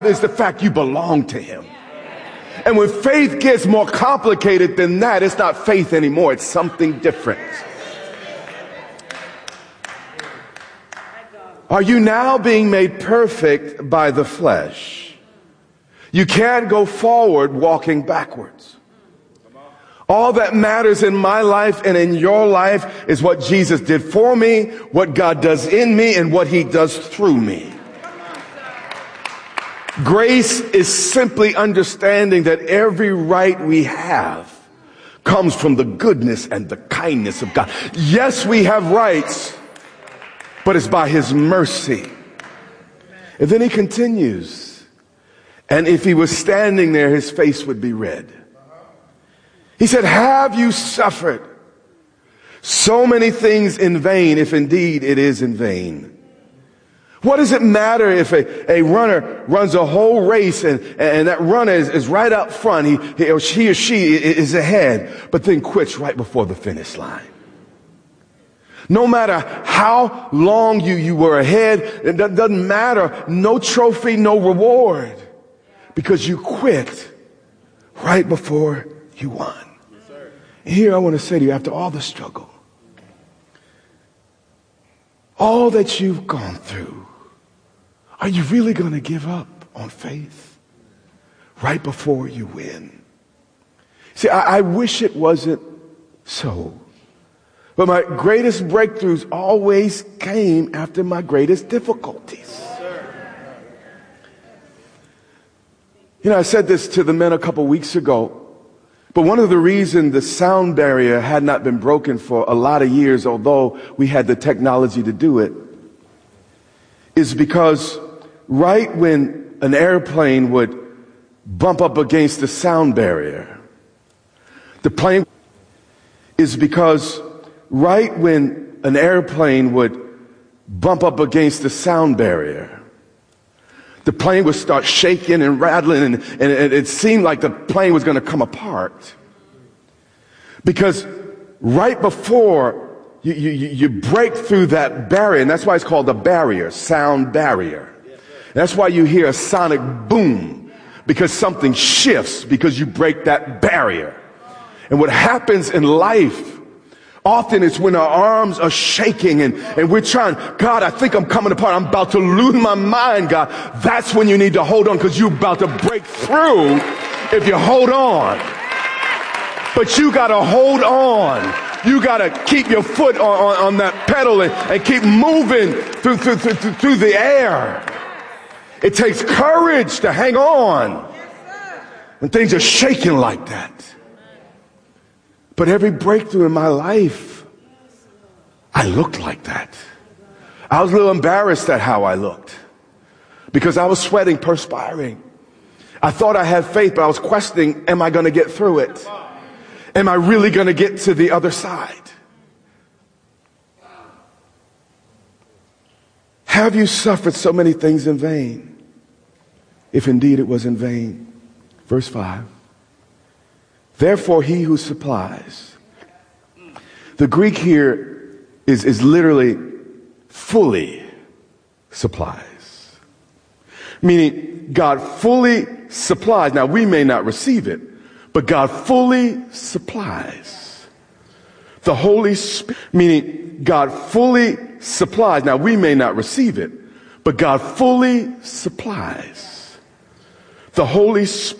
is the fact you belong to him. And when faith gets more complicated than that, it's not faith anymore. It's something different. Are you now being made perfect by the flesh? You can't go forward walking backwards. All that matters in my life and in your life is what Jesus did for me, what God does in me, and what he does through me. Grace is simply understanding that every right we have comes from the goodness and the kindness of God. Yes, we have rights, but it's by his mercy. And then he continues, and if he was standing there, his face would be red. He said, have you suffered so many things in vain, if indeed it is in vain? What does it matter if a runner runs a whole race and that runner is right up front, he or she is ahead, but then quits right before the finish line? No matter how long you were ahead, it doesn't matter. No trophy, no reward, because you quit right before you won. And here I want to say to you, after all the struggle, all that you've gone through, are you really going to give up on faith right before you win? See, I wish it wasn't so. But my greatest breakthroughs always came after my greatest difficulties. You know, I said this to the men a couple weeks ago, but one of the reasons the sound barrier had not been broken for a lot of years, although we had the technology to do it, is because right when an airplane would bump up against the sound barrier, the plane is because right when an airplane would bump up against the sound barrier, the plane would start shaking and rattling, and it seemed like the plane was going to come apart. Because right before you break through that barrier, and that's why it's called a barrier, sound barrier. That's why you hear a sonic boom, because something shifts, because you break that barrier. And what happens in life often it's when our arms are shaking and we're trying, God, I think I'm coming apart. I'm about to lose my mind, God. That's when you need to hold on, because you're about to break through if you hold on. But you got to hold on. You got to keep your foot on that pedal and keep moving through the air. It takes courage to hang on when things are shaking like that. But every breakthrough in my life, I looked like that. I was a little embarrassed at how I looked because I was sweating, perspiring. I thought I had faith, but I was questioning, am I going to get through it? Am I really going to get to the other side? Have you suffered so many things in vain? If indeed it was in vain. Verse 5. Therefore, he who supplies. The Greek here is literally fully supplies. Meaning God fully supplies. Now, we may not receive it, but God fully supplies. The Holy Spirit, meaning God fully supplies. Now, we may not receive it, but God fully supplies. The Holy Spirit.